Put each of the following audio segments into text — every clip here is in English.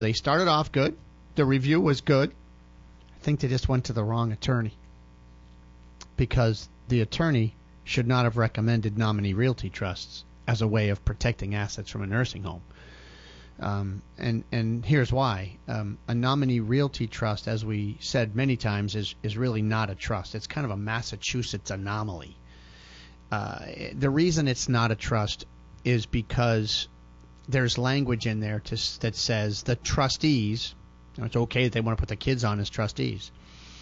They started off good. The review was good. I think they just went to the wrong attorney because the attorney should not have recommended nominee realty trusts as a way of protecting assets from a nursing home. And here's why. A nominee realty trust, as we said many times, is really not a trust. It's kind of a Massachusetts anomaly. The reason it's not a trust is because there's language in there that says the trustees, it's okay if they want to put the kids on as trustees,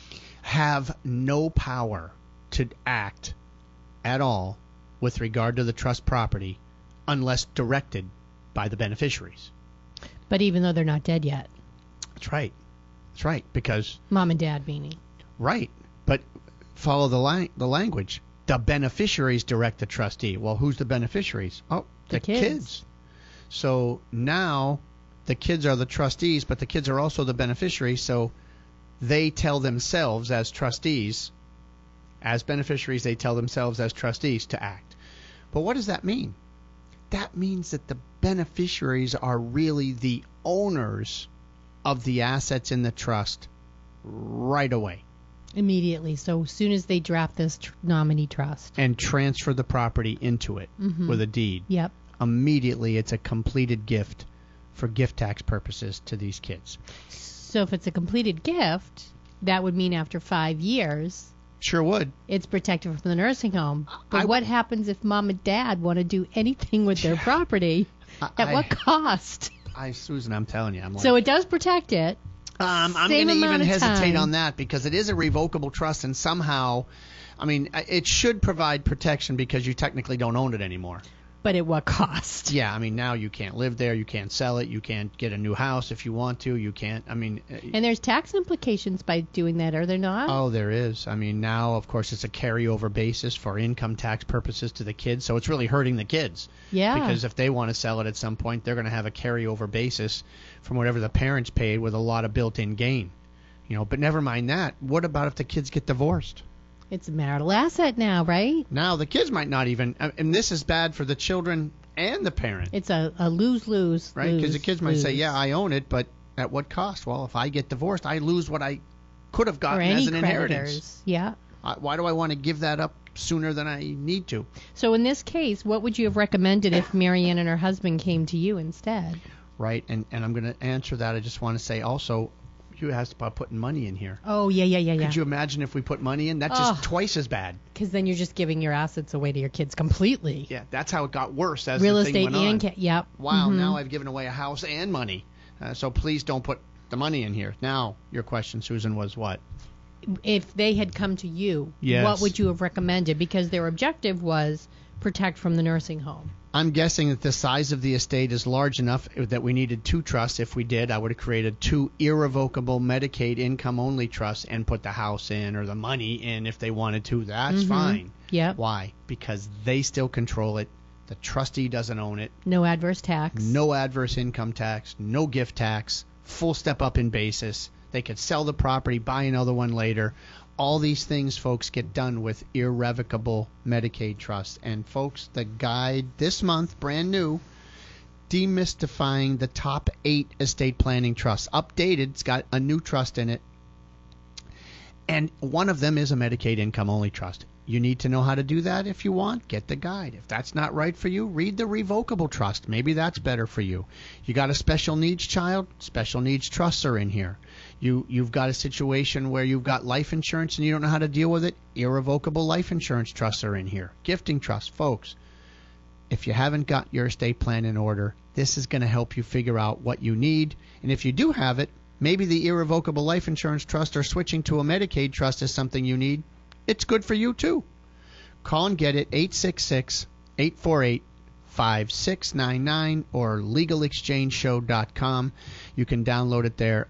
have no power to act at all with regard to the trust property unless directed by the beneficiaries. But even though they're not dead yet. That's right. That's right, because... Mom and Dad meaning. Right, but follow the language. The beneficiaries direct the trustee. Well, who's the beneficiaries? Oh, the kids. So now the kids are the trustees, but the kids are also the beneficiaries, so they tell themselves as trustees, as beneficiaries, they tell themselves as trustees to act. But what does that mean? That means that the beneficiaries are really the owners of the assets in the trust right away. Immediately. So as soon as they draft this nominee trust. And transfer the property into it with a deed. Yep. Immediately it's a completed gift for gift tax purposes to these kids. So if it's a completed gift, that would mean after 5 years... Sure would. It's protected from the nursing home. But what happens if Mom and Dad want to do anything with their property? At what cost? Susan, I'm telling you. So it does protect it. I'm going to even hesitate on that because it is a revocable trust, and somehow, I mean, it should provide protection because you technically don't own it anymore. But at what cost? Yeah, I mean, now you can't live there, you can't sell it, you can't get a new house if you want to, you can't, I mean... And there's tax implications by doing that, are there not? Oh, there is. I mean, now, of course, it's a carryover basis for income tax purposes to the kids, so it's really hurting the kids. Yeah. Because if they want to sell it at some point, they're going to have a carryover basis from whatever the parents paid with a lot of built-in gain. You know, but never mind that. What about if the kids get divorced? It's a marital asset now, right? Now the kids might not even, and this is bad for the children and the parent. It's a lose-lose. Right, because the kids might say, yeah, I own it, but at what cost? Well, if I get divorced, I lose what I could have gotten as an inheritance. Yeah. Why do I want to give that up sooner than I need to? So in this case, what would you have recommended if Marianne and her husband came to you instead? Right, and I'm going to answer that. I just want to say also, you asked about putting money in here. Oh, yeah. Could you imagine if we put money in? That's just twice as bad. Because then you're just giving your assets away to your kids completely. Yeah, that's how it got worse as real the estate thing went on. Yep. Wow, now I've given away a house and money. So please don't put the money in here. Now, your question, Susan, was what? If they had come to you, yes, what would you have recommended? Because their objective was protect from the nursing home. I'm guessing that the size of the estate is large enough that we needed 2 trusts. If we did, I would have created 2 irrevocable Medicaid income-only trusts and put the house in or the money in if they wanted to. That's fine. Yep. Why? Because they still control it. The trustee doesn't own it. No adverse tax. No adverse income tax. No gift tax. Full step up in basis. They could sell the property, buy another one later. All these things, folks, get done with irrevocable Medicaid trusts. And, folks, the guide this month, brand new, demystifying the top 8 estate planning trusts. Updated. It's got a new trust in it. And one of them is a Medicaid income-only trust. You need to know how to do that if you want. Get the guide. If that's not right for you, read the revocable trust. Maybe that's better for you. You got a special needs child? Special needs trusts are in here. You've got a situation where you've got life insurance and you don't know how to deal with it? Irrevocable life insurance trusts are in here. Gifting trusts. Folks, if you haven't got your estate plan in order, this is going to help you figure out what you need. And if you do have it, maybe the irrevocable life insurance trust or switching to a Medicaid trust is something you need. It's good for you, too. Call and get it, 866-848-5699 or legalexchangeshow.com. You can download it there,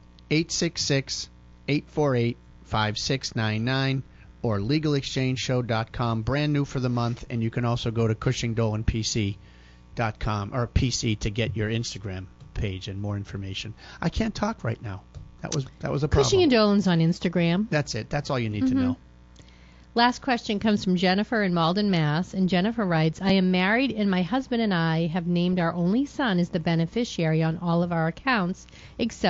866-848-5699 or legalexchangeshow.com. Brand new for the month, and you can also go to CushingDolanPC.com or PC to get your Instagram page and more information. I can't talk right now. That was a problem. Cushing and Dolan's on Instagram. That's it. That's all you need to know. Last question comes from Jennifer in Malden, Mass. And Jennifer writes, I am married and my husband and I have named our only son as the beneficiary on all of our accounts except